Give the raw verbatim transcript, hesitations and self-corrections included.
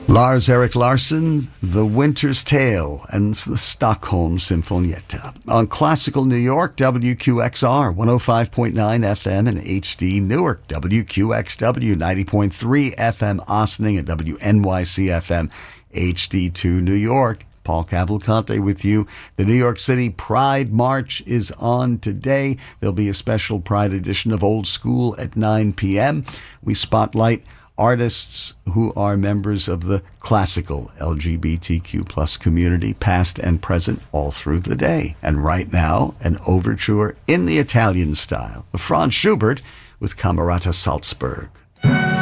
Lars Erik Larsson, The Winter's Tale, and the Stockholm Sinfonietta. On Classical New York, W Q X R, one oh five point nine F M and H D Newark, W Q X W, ninety point three F M Ossining, and W N Y C F M, H D two New York. Paul Cavalcante with you. The New York City Pride March is on today. There'll be a special Pride edition of Old School at nine p.m. We spotlight artists who are members of the classical L G B T Q plus community, past and present, all through the day. And right now, an overture in the Italian style of Franz Schubert with Camerata Salzburg.